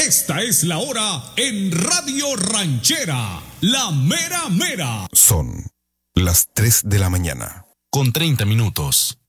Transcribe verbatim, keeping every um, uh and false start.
Esta es la hora en Radio Ranchera, la mera mera. Son las tres de la mañana. Con treinta minutos.